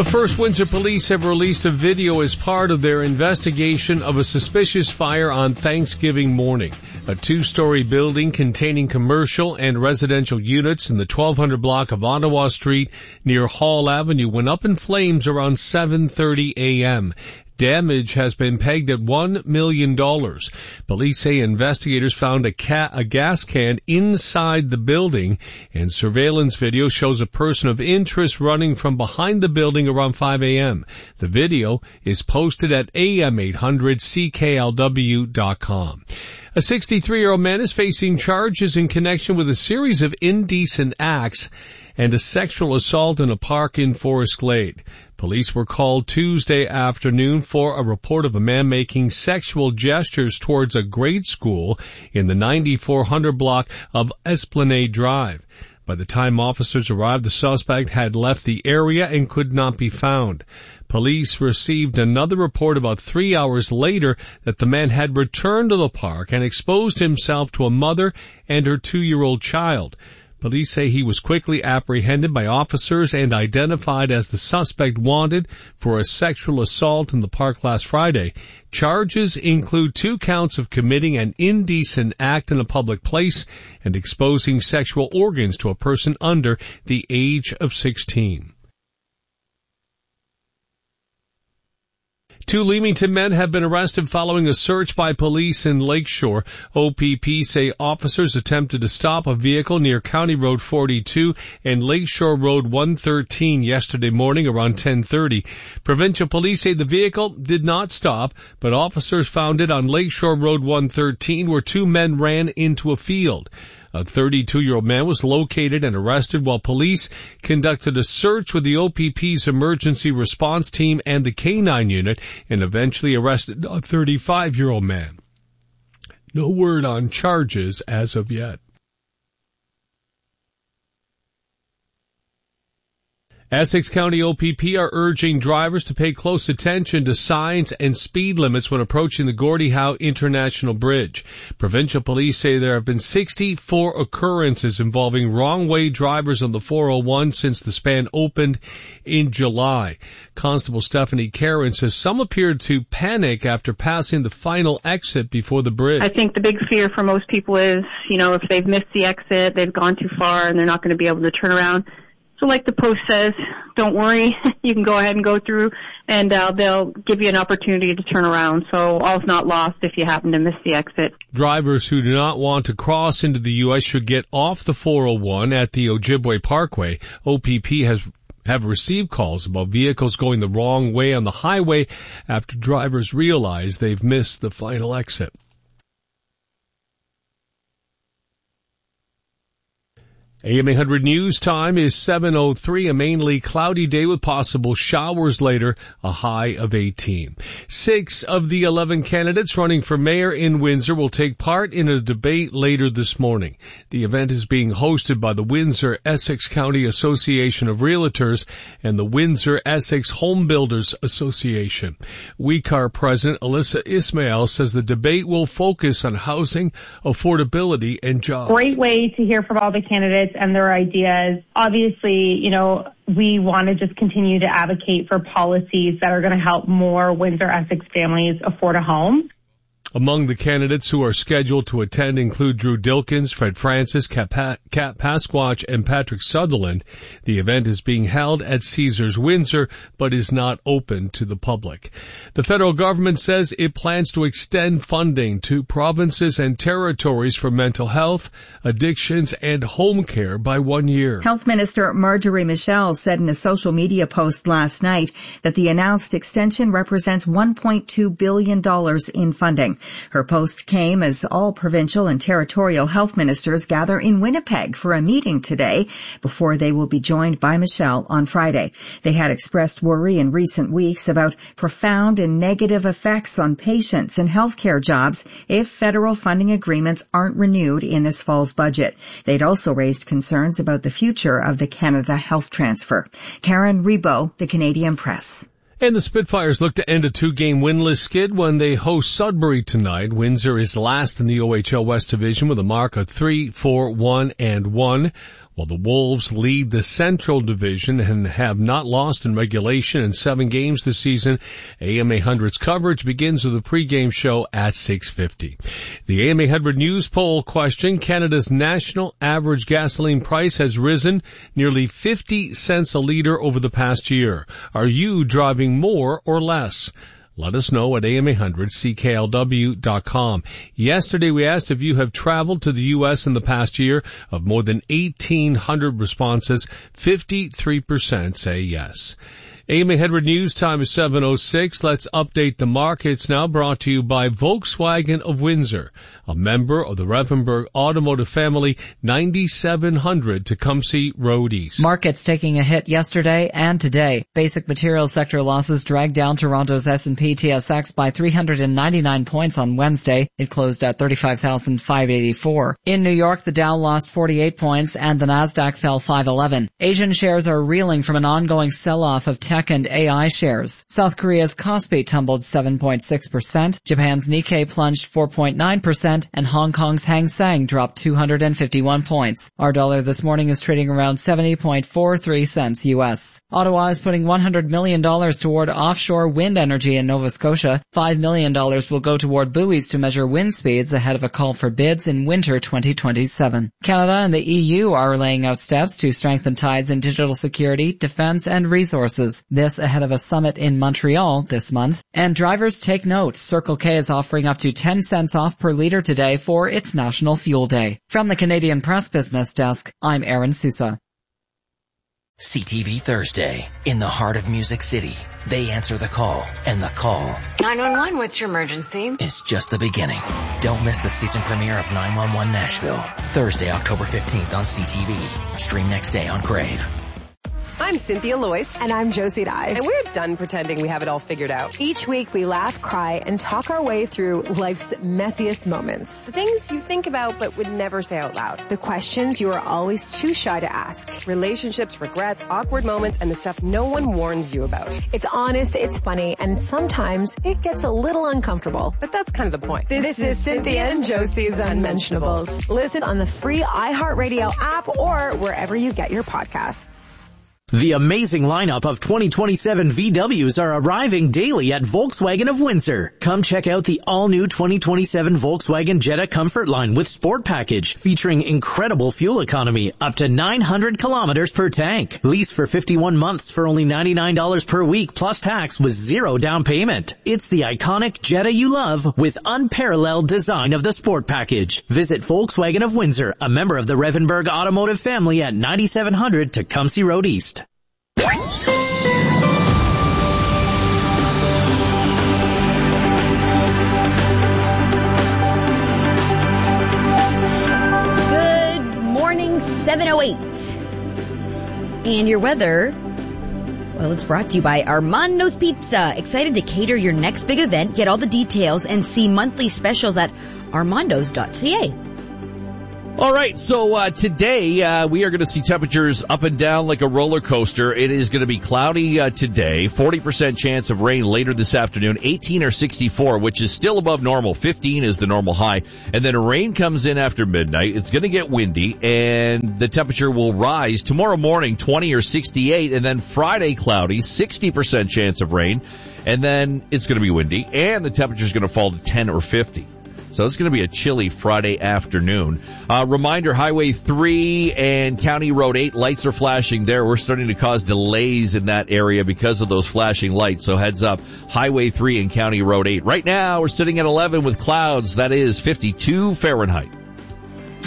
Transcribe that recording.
The First Windsor Police have released a video as part of their investigation of a suspicious fire on Thanksgiving morning. A two-story building containing commercial and residential units in the 1200 block of Ottawa Street near Hall Avenue went up in flames around 7:30 a.m. Damage has been pegged at $1 million. Police say investigators found a gas can inside the building, and surveillance video shows a person of interest running from behind the building around 5 a.m. The video is posted at am800cklw.com. A 63-year-old man is facing charges in connection with a series of indecent acts and a sexual assault in a park in Forest Glade. Police were called Tuesday afternoon for a report of a man making sexual gestures towards a grade school in the 9400 block of Esplanade Drive. By the time officers arrived, the suspect had left the area and could not be found. Police received another report about 3 hours later that the man had returned to the park and exposed himself to a mother and her 2-year-old child. Police say he was quickly apprehended by officers and identified as the suspect wanted for a sexual assault in the park last Friday. Charges include 2 counts of committing an indecent act in a public place and exposing sexual organs to a person under the age of 16. 2 Leamington men have been arrested following a search by police in Lakeshore. OPP say officers attempted to stop a vehicle near County Road 42 and Lakeshore Road 113 yesterday morning around 10:30. Provincial police say the vehicle did not stop, but officers found it on Lakeshore Road 113 where 2 men ran into a field. A 32-year-old man was located and arrested while police conducted a search with the OPP's emergency response team and the K-9 unit and eventually arrested a 35-year-old man. No word on charges as of yet. Essex County OPP are urging drivers to pay close attention to signs and speed limits when approaching the Gordie Howe International Bridge. Provincial police say there have been 64 occurrences involving wrong-way drivers on the 401 since the span opened in July. Constable Stephanie Karen says some appeared to panic after passing the final exit before the bridge. I think the big fear for most people is, if they've missed the exit, they've gone too far, and they're not going to be able to turn around. So like the post says, don't worry, you can go ahead and go through, and they'll give you an opportunity to turn around. So all's not lost if you happen to miss the exit. Drivers who do not want to cross into the U.S. should get off the 401 at the Ojibwe Parkway. OPP have received calls about vehicles going the wrong way on the highway after drivers realize they've missed the final exit. AM 800 News time is 7:03, a mainly cloudy day with possible showers later, a high of 18. 6 of the 11 candidates running for mayor in Windsor will take part in a debate later this morning. The event is being hosted by the Windsor-Essex County Association of Realtors and the Windsor-Essex Home Builders Association. WECAR President Alyssa Ismail says the debate will focus on housing, affordability, and jobs. Great way to hear from all the candidates and their ideas. Obviously, we want to just continue to advocate for policies that are going to help more Windsor-Essex families afford a home. Among the candidates who are scheduled to attend include Drew Dilkins, Fred Francis, Kat Pasquatch, and Patrick Sutherland. The event is being held at Caesars Windsor, but is not open to the public. The federal government says it plans to extend funding to provinces and territories for mental health, addictions, and home care by 1 year. Health Minister Marjorie Michel said in a social media post last night that the announced extension represents $1.2 billion in funding. Her post came as all provincial and territorial health ministers gather in Winnipeg for a meeting today before they will be joined by Michelle on Friday. They had expressed worry in recent weeks about profound and negative effects on patients and healthcare jobs if federal funding agreements aren't renewed in this fall's budget. They'd also raised concerns about the future of the Canada Health Transfer. Karen Rebo, The Canadian Press. And the Spitfires look to end a 2-game winless skid when they host Sudbury tonight. Windsor is last in the OHL West Division with a mark of 3-4-1-1. While the Wolves lead the Central Division and have not lost in regulation in 7 games this season, AM 800's coverage begins with a pregame show at 6:50. The AM 800 News Poll question: Canada's national average gasoline price has risen nearly 50 cents a litre over the past year. Are you driving more or less? Let us know at am800CKLW.com. Yesterday we asked if you have traveled to the U.S. in the past year. Of more than 1,800 responses, 53% say yes. AM 800 News time is 7:06. Let's update the markets now, brought to you by Volkswagen of Windsor, a member of the Revenberg Automotive family, 9700 Tecumseh Road East. Markets taking a hit yesterday and today. Basic materials sector losses dragged down Toronto's S&P TSX by 399 points on Wednesday. It closed at 35,584. In New York, the Dow lost 48 points and the Nasdaq fell 511. Asian shares are reeling from an ongoing sell-off of tech and AI shares. South Korea's Kospi tumbled 7.6%, Japan's Nikkei plunged 4.9%, and Hong Kong's Hang Seng dropped 251 points. Our dollar this morning is trading around 70.43 cents US. Ottawa is putting $100 million toward offshore wind energy in Nova Scotia. $5 million will go toward buoys to measure wind speeds ahead of a call for bids in winter 2027. Canada and the EU are laying out steps to strengthen ties in digital security, defense, and resources. This ahead of a summit in Montreal this month. And drivers take note. Circle K is offering up to 10 cents off per litre today for its National Fuel Day. From the Canadian Press Business Desk, I'm Aaron Sousa. CTV Thursday. In the heart of Music City, they answer the call, and the call 911, what's your emergency? is just the beginning. Don't miss the season premiere of 911 Nashville. Thursday, October 15th on CTV. Stream next day on Crave. I'm Cynthia Loyce. And I'm Josie Dye. And we're done pretending we have it all figured out. Each week we laugh, cry, and talk our way through life's messiest moments. The things you think about but would never say out loud. The questions you are always too shy to ask. Relationships, regrets, awkward moments, and the stuff no one warns you about. It's honest, it's funny, and sometimes it gets a little uncomfortable. But that's kind of the point. This is Cynthia and Josie's Unmentionables. Listen on the free iHeartRadio app or wherever you get your podcasts. The amazing lineup of 2027 VWs are arriving daily at Volkswagen of Windsor. Come check out the all-new 2027 Volkswagen Jetta Comfort Line with Sport Package, featuring incredible fuel economy, up to 900 kilometers per tank. Lease for 51 months for only $99 per week plus tax with zero down payment. It's the iconic Jetta you love with unparalleled design of the Sport Package. Visit Volkswagen of Windsor, a member of the Revenberg Automotive family at 9700 Tecumseh Road East. Good morning, 7:08. And your weather, well, it's brought to you by Armando's Pizza. Excited to cater your next big event? Get all the details and see monthly specials at armandos.ca. All right, so today we are going to see temperatures up and down like a roller coaster. It is going to be cloudy today, 40% chance of rain later this afternoon, 18 or 64, which is still above normal. 15 is the normal high. And then rain comes in after midnight. It's going to get windy, and the temperature will rise tomorrow morning, 20 or 68, and then Friday cloudy, 60% chance of rain, and then it's going to be windy, and the temperature is going to fall to 10 or 50. So it's going to be a chilly Friday afternoon. Reminder, Highway 3 and County Road 8, lights are flashing there. We're starting to cause delays in that area because of those flashing lights. So heads up, Highway 3 and County Road 8. Right now, we're sitting at 11 with clouds. That is 52 Fahrenheit.